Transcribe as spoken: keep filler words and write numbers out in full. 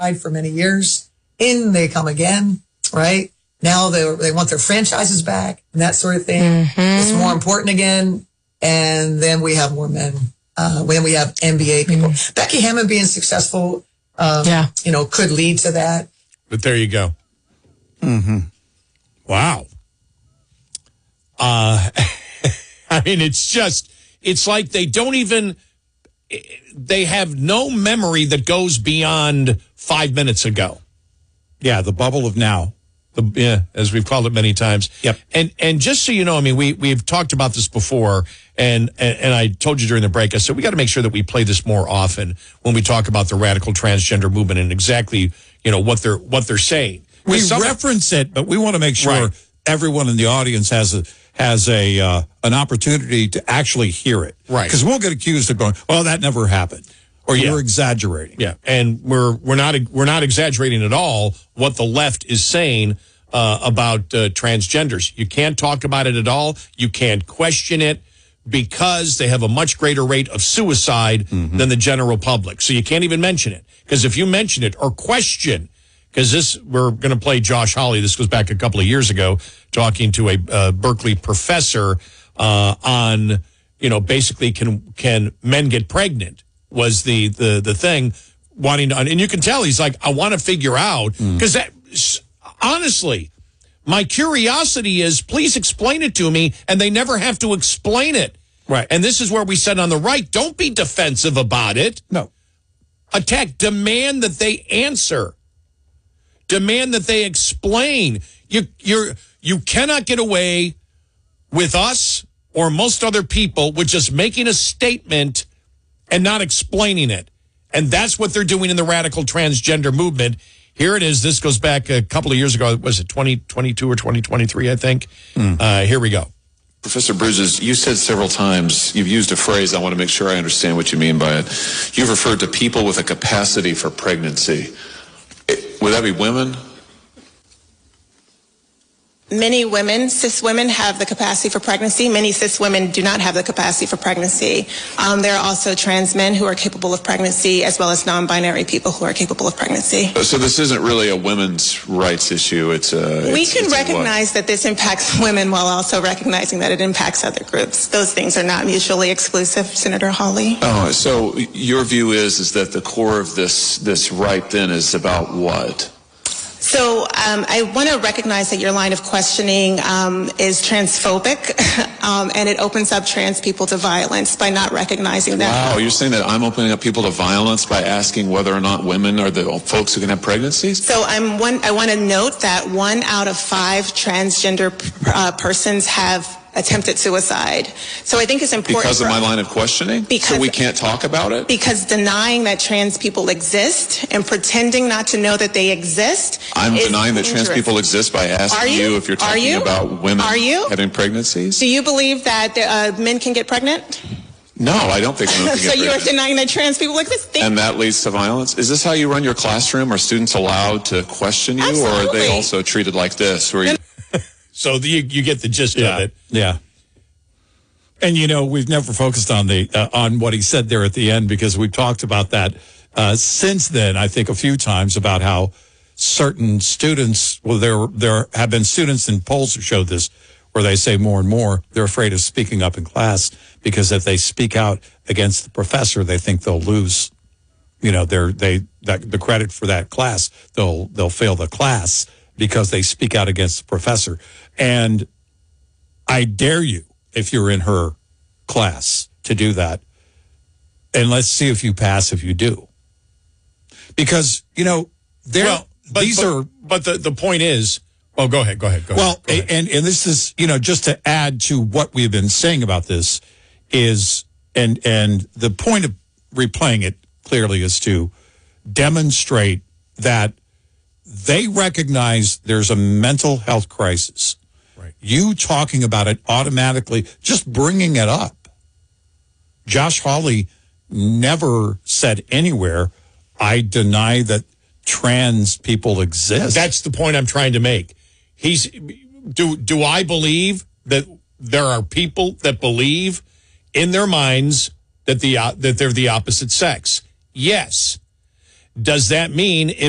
tried for many years. In they come again, right? Now they they want their franchises back and that sort of thing. Mm-hmm. It's more important again. And then we have more men. Uh, when we have N B A people. Mm. Becky Hammon being successful, um, yeah. you know, could lead to that. But there you go. Mm-hmm. Wow. Uh, I mean, it's just, it's like they don't even, they have no memory that goes beyond five minutes ago. Yeah, the bubble of now. The, yeah, as we've called it many times. Yep. And and just so you know, I mean, we we've talked about this before, and and, and I told you during the break, I said we got to make sure that we play this more often when we talk about the radical transgender movement and exactly, you know, what they're what they're saying. We some, reference it, but we want to make sure right. everyone in the audience has a has a uh, an opportunity to actually hear it. Right. Because we'll get accused of going, well, that never happened. Or you're yeah. exaggerating. Yeah, and we're we're not we're not exaggerating at all what the left is saying uh, about uh, transgenders. You can't talk about it at all. You can't question it because they have a much greater rate of suicide mm-hmm. than the general public. So you can't even mention it, because if you mention it or question, because this we're going to play Josh Hawley. This goes back a couple of years ago, talking to a uh, Berkeley professor uh, on you know basically can can men get pregnant. Was the, the the thing wanting to, and you can tell he's like, I want to figure out, because that, honestly, my curiosity is, please explain it to me, and they never have to explain it. Right. And this is where we said on the right, don't be defensive about it. No. Attack, demand that they answer. Demand that they explain. You you're you cannot get away with us or most other people with just making a statement and not explaining it. And that's what they're doing in the radical transgender movement. Here it is. This goes back a couple of years ago. Was it twenty twenty-two or twenty twenty-three, I think? Mm. Uh, here we go. Professor Bridges, you said several times, you've used a phrase, I want to make sure I understand what you mean by it. You've referred to people with a capacity for pregnancy. It, would that be women? Many women, cis women, have the capacity for pregnancy. Many cis women do not have the capacity for pregnancy. Um, there are also trans men who are capable of pregnancy, as well as non-binary people who are capable of pregnancy. So this isn't really a women's rights issue. It's a. We it's, can it's recognize that this impacts women while also recognizing that it impacts other groups. Those things are not mutually exclusive, Senator Hawley. Oh, so your view is is that the core of this this right then is about what? So um, I want to recognize that your line of questioning um, is transphobic, um, and it opens up trans people to violence by not recognizing that. Wow, you're saying that I'm opening up people to violence by asking whether or not women are the folks who can have pregnancies? So I'm one. I want to note that one out of five transgender uh, persons have attempted suicide. So I think it's important because of my line of questioning. Because so we can't talk about it. Because denying that trans people exist and pretending not to know that they exist. I'm denying that trans people exist by asking you? you if you're talking you? about women Are you? having pregnancies. Do you believe that uh, men can get pregnant? No, I don't think women can so get you pregnant. are denying that trans people exist. Think and that leads to violence. Is this how you run your classroom? Are students allowed to question you, Absolutely. or are they also treated like this? Where you So the, you, you get the gist yeah. of it. Yeah. And, you know, we've never focused on the uh, on what he said there at the end, because we've talked about that uh, since then, I think, a few times, about how certain students, well, there there have been students in polls who showed this, where they say more and more they're afraid of speaking up in class because if they speak out against the professor, they think they'll lose, you know, their they that, the credit for that class. They'll they'll fail the class because they speak out against the professor. And I dare you, if you're in her class, to do that. And let's see if you pass if you do. Because, you know, there well, but, these but, are... But the, the point is... Oh, go ahead, go ahead, go well, ahead. Well, and, and this is, you know, just to add to what we've been saying about this is, and and the point of replaying it clearly is to demonstrate that they recognize there's a mental health crisis. Right. You talking about it automatically, just bringing it up. Josh Hawley never said anywhere, I deny that trans people exist. That's the point I'm trying to make. He's do do I believe that there are people that believe in their minds that the uh, that they're the opposite sex? Yes. Does that mean if